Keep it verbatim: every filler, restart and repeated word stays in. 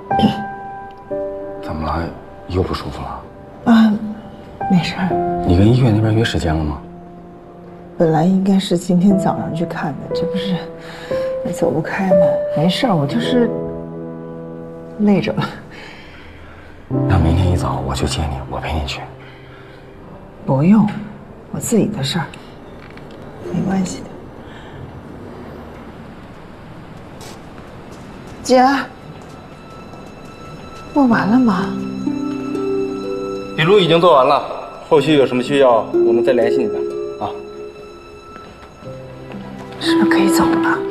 怎么了？又不舒服了？ 啊，没事儿。 你跟医院那边约时间了吗？ 本来应该是今天早上去看的，这不是也走不开吗？没事儿，我就是累着了。 那明天一早我去接你，我陪你去。 不用，我自己的事儿，没关系的。姐，做完了吗？ 笔录已经做完了，后续有什么需要，我们再联系你们啊。 是不是可以走了？